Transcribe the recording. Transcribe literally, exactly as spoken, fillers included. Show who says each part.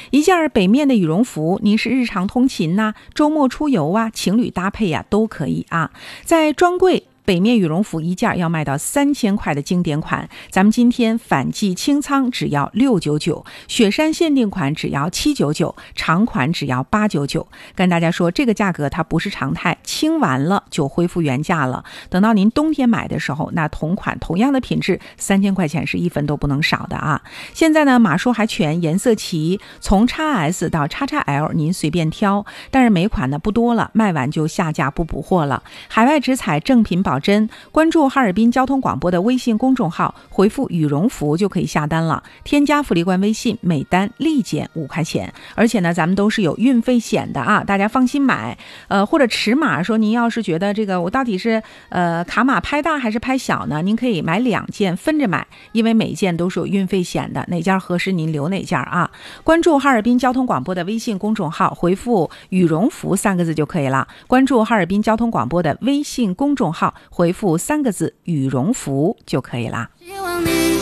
Speaker 1: 一件北面的羽绒服，您是日常通勤呐、啊、周末出游啊、情侣搭配呀、啊、都可以啊。在专柜北面羽绒服一件要卖到三千块的经典款，咱们今天反季清仓只要六百九十九，雪山限定款只要七百九十九，长款只要八百九十九。跟大家说，这个价格它不是常态，清完了就恢复原价了。等到您冬天买的时候，那同款同样的品质，三千块钱是一分都不能少的啊。现在呢，码数还全，颜色齐，从 X S 到 X X L 您随便挑，但是每款呢不多了，卖完就下架不补货了。海外直采正品保真，关注哈尔滨交通广播的微信公众号，回复羽绒服就可以下单了，添加福利官微信，每单立减五块钱。而且呢，咱们都是有运费险的啊，大家放心买。呃，或者尺码说，您要是觉得这个我到底是呃卡码拍大还是拍小呢？您可以买两件分着买，因为每件都是有运费险的，哪件合适您留哪件啊。关注哈尔滨交通广播的微信公众号，回复羽绒服三个字就可以了。关注哈尔滨交通广播的微信公众号，回复三个字羽绒服就可以啦。